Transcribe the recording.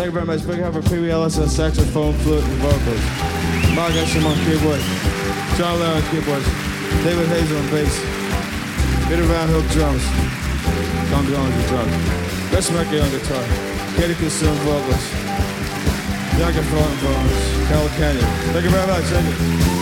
Thank you very much. Big hand for Pee Wee Ellis on saxophone, flute, and vocals. Mark Esham on keyboard. John Lair on keyboards. David Hazel on bass. Peter Van Hook drums. Tom Jones on drums. Wes Mercury on guitar. Katie Consume vocals. Jack Thornton vocals. Carol Canyon. Thank you very much. Thank you.